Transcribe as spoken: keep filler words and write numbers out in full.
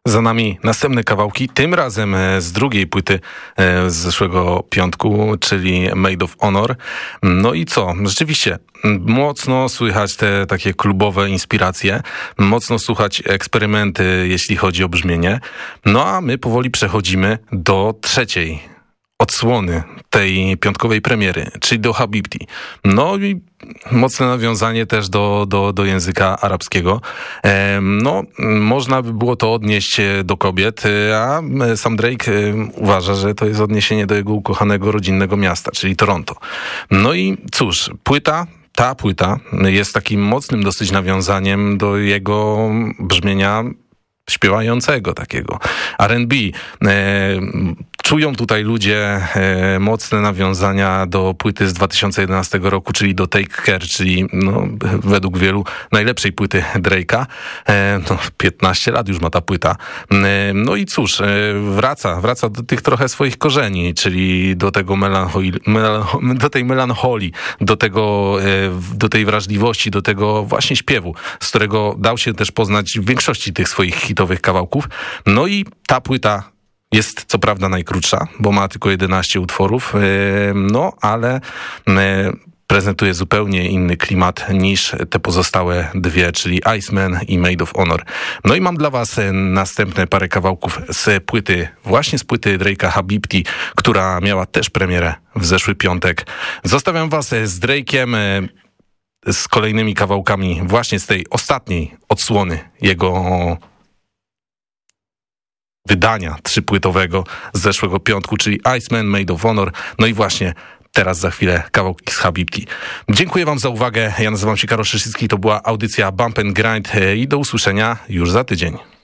Za nami następne kawałki, tym razem z drugiej płyty z zeszłego piątku, czyli Made of Honor. No i co? Rzeczywiście mocno słychać te takie klubowe inspiracje, mocno słuchać eksperymenty, jeśli chodzi o brzmienie. No a my powoli przechodzimy do trzeciej odsłony tej piątkowej premiery, czyli do Habibti. No i mocne nawiązanie też do, do, do języka arabskiego. E, no, można by było to odnieść do kobiet, a sam Drake uważa, że to jest odniesienie do jego ukochanego rodzinnego miasta, czyli Toronto. No i cóż, płyta Ta płyta jest takim mocnym dosyć nawiązaniem do jego brzmienia śpiewającego takiego R and B. E, czują tutaj ludzie e, mocne nawiązania do płyty z dwa tysiące jedenastego roku, czyli do Take Care, czyli no, według wielu najlepszej płyty Drake'a. E, no, piętnaście lat już ma ta płyta. E, no i cóż, e, wraca, wraca do tych trochę swoich korzeni, czyli do tego melancholii, melancho- do tej melancholii, do tego, e, do tej wrażliwości, do tego właśnie śpiewu, z którego dał się też poznać w większości tych swoich hitowych kawałków. No i ta płyta jest co prawda najkrótsza, bo ma tylko jedenaście utworów, no ale prezentuje zupełnie inny klimat niż te pozostałe dwie, czyli Iceman i Made of Honor. No i mam dla was następne parę kawałków z płyty, właśnie z płyty Drake'a Habibti, która miała też premierę w zeszły piątek. Zostawiam was z Drake'iem, z kolejnymi kawałkami właśnie z tej ostatniej odsłony jego wydania trzypłytowego z zeszłego piątku, czyli Iceman, Made of Honor. No i właśnie teraz za chwilę kawałki z Habibti. Dziękuję wam za uwagę. Ja nazywam się Karol Szyszycki. To była audycja Bump and Grind i do usłyszenia już za tydzień.